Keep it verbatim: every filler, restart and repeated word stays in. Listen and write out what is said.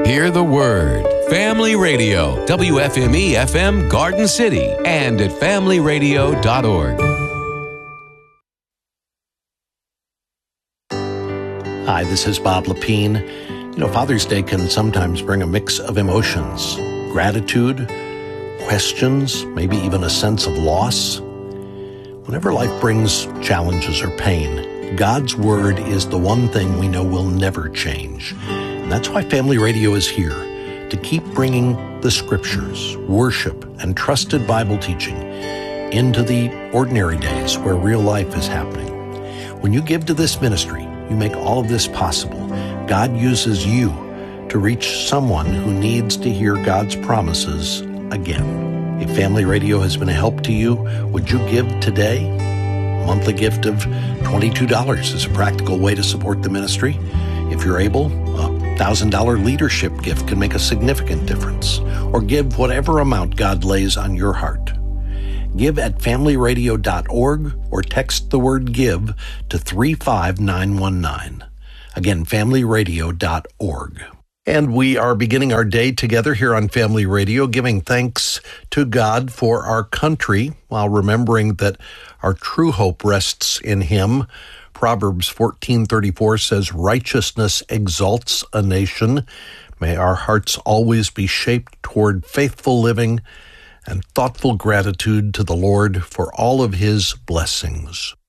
Hear the word. Family Radio, W F M E F M Garden City, and at family radio dot org. Hi, this is Bob Lepine. You know, Father's Day can sometimes bring a mix of emotions, gratitude, questions, maybe even a sense of loss. Whenever life brings challenges or pain, God's Word is the one thing we know will never change. And that's why Family Radio is here, to keep bringing the Scriptures, worship, and trusted Bible teaching into the ordinary days where real life is happening. When you give to this ministry, you make all of this possible. God uses you to reach someone who needs to hear God's promises again. If Family Radio has been a help to you, would you give today? A monthly gift of twenty-two dollars is a practical way to support the ministry. If you're able, a one thousand dollars leadership gift can make a significant difference. Or give whatever amount God lays on your heart. Give at family radio dot org or text the word GIVE to three five nine one nine. Again, family radio dot org. And we are beginning our day together here on Family Radio, giving thanks to God for our country while remembering that our true hope rests in Him. Proverbs fourteen thirty-four says, "Righteousness exalts a nation." May our hearts always be shaped toward faithful living and thoughtful gratitude to the Lord for all of His blessings.